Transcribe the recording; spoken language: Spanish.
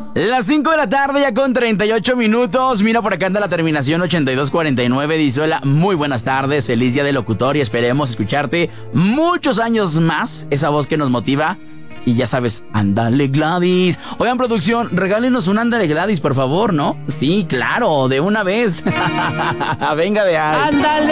Las 5 de la tarde ya con 38 minutos. Mira, por acá anda la terminación 8249. Dice: hola, muy buenas tardes, feliz día del locutor y esperemos escucharte muchos años más. Esa voz que nos motiva. Y ya sabes, ándale Gladys. Oigan, producción, regálenos un ándale Gladys, por favor, ¿no? Sí, claro, de una vez. Venga de ahí. Ándale.